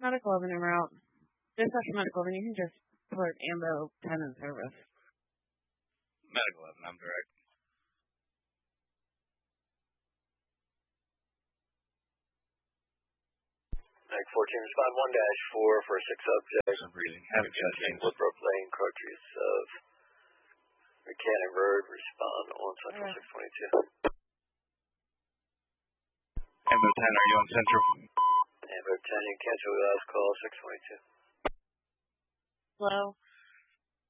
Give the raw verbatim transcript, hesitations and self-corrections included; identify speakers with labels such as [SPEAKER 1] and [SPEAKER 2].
[SPEAKER 1] Medical eleven en route. Dispatch medical, then you can just put Ambo ten in service.
[SPEAKER 2] Medical eleven, I'm direct.
[SPEAKER 3] Mag fourteen, respond one dash four for six subjects.
[SPEAKER 2] I'm breathing. Having chest pains.
[SPEAKER 3] Woodbrook Lane, Croaches of Buchanan Road, respond on Central
[SPEAKER 1] Okay.
[SPEAKER 3] six twenty-two.
[SPEAKER 2] Ambo ten, are you on Central?
[SPEAKER 3] Ambo ten, you cancel your last call, six twenty-two.
[SPEAKER 1] Hello?